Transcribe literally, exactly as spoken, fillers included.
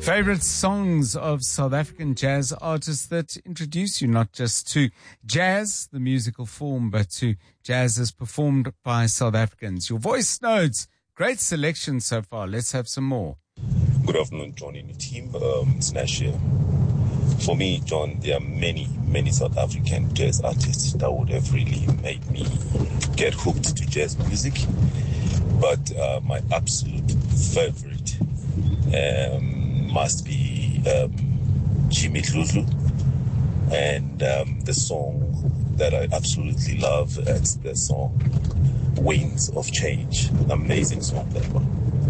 Favorite songs of South African jazz artists that introduce you not just to jazz, the musical form, but to jazz as performed by South Africans. Your voice notes, great selection so far. Let's have some more. Good afternoon, John and the team. Um, it's Nash here. For me, John, there are many, many South African jazz artists that would have really made me get hooked to jazz music. But uh, my absolute favorite um, must be um, Jimmy Dludlu. And um, the song that I absolutely love, it's the song Winds of Change. Amazing song, that one.